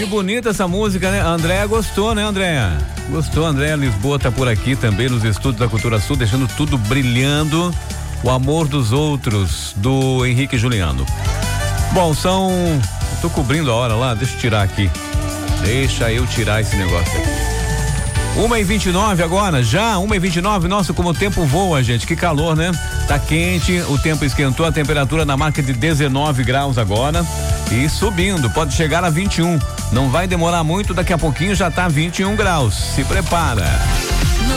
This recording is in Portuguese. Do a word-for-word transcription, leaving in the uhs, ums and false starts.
bonita essa música, né? A Andréa gostou, né, Andréa? Gostou, Andréa Lisboa tá por aqui também nos estúdios da Cultura Sul, deixando tudo brilhando. O Amor dos Outros, do Henrique Juliano. Bom, são... Eu tô cobrindo a hora lá, deixa eu tirar aqui. Deixa eu tirar esse negócio aqui. uma e vinte e nove agora, já, uma e vinte e nove, nossa, como o tempo voa, gente, que calor, né? Tá quente, o tempo esquentou, a temperatura na marca de dezenove graus agora e subindo, pode chegar a vinte e um. Não vai demorar muito, daqui a pouquinho já tá vinte e um graus. Se prepara.